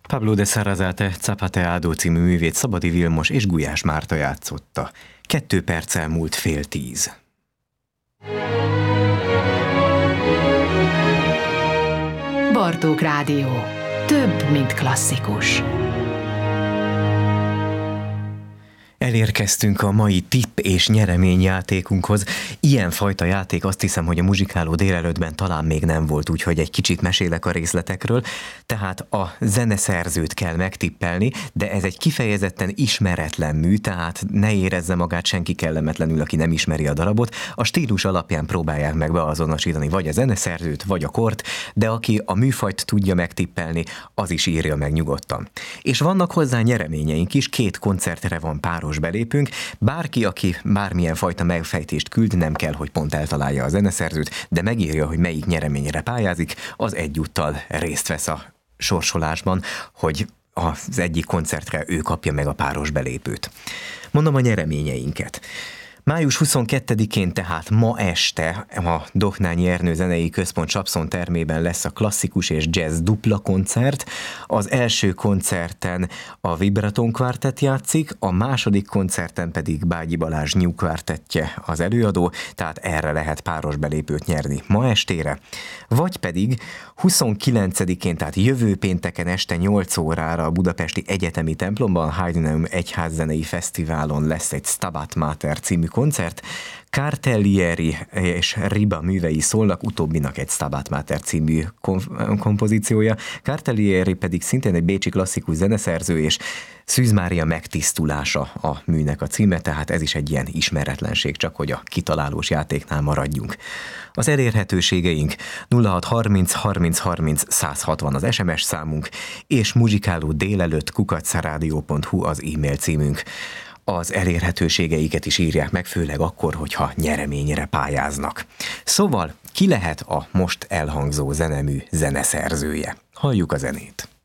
Pablo de Sarasate Zapateado című művét Szabadi Vilmos és Gulyás Márta játszotta. 2 perccel múlt 9:30. Bartók Rádió. Több, mint klasszikus. Elérkeztünk a mai tipp és nyereményjátékunkhoz. Ilyenfajta játék, azt hiszem, hogy a Muzsikáló délelőttben talán még nem volt, úgyhogy egy kicsit mesélek a részletekről. Tehát a zeneszerzőt kell megtippelni, de ez egy kifejezetten ismeretlen mű, tehát ne érezze magát senki kellemetlenül, aki nem ismeri a darabot. A stílus alapján próbálják meg beazonosítani vagy a zeneszerzőt, vagy a kort, de aki a műfajt tudja megtippelni, az is írja meg nyugodtan. És vannak hozzá nyereményeink is, 2 koncertre van páros belépünk. Bárki, aki bármilyen fajta megfejtést küld, nem kell, hogy pont eltalálja a zeneszerzőt, de megírja, hogy melyik nyereményre pályázik, az egyúttal részt vesz a sorsolásban, hogy az egyik koncertre ő kapja meg a páros belépőt. Mondom a nyereményeinket. Május 22-én, tehát ma este a Dohnányi Ernő Zenei Központ Csapszon termében lesz a klasszikus és jazz dupla koncert. Az első koncerten a Vibraton Quartet játszik, a második koncerten pedig Bágyi Balázs New Quartettje az előadó, tehát erre lehet páros belépőt nyerni ma estére. Vagy pedig 29-én, tehát jövő pénteken este 8 órára a Budapesti Egyetemi Templomban, Heideneum Egyházzenei Fesztiválon lesz egy Stabat Mater című koncert. Cartellieri és Riba művei szólnak, utóbbinak egy Stabat Mater című kompozíciója. Cartellieri pedig szintén egy bécsi klasszikus zeneszerző, és Szűz Mária megtisztulása a műnek a címe, tehát ez is egy ilyen ismeretlenség, csak hogy a kitalálós játéknál maradjunk. Az elérhetőségeink 0630 30 30 160 az SMS számunk, és muzsikálódélelőtt@radio.hu az e-mail címünk. Az elérhetőségeiket is írják meg, főleg akkor, hogyha nyereményre pályáznak. Szóval ki lehet a most elhangzó zenemű zeneszerzője? Halljuk a zenét.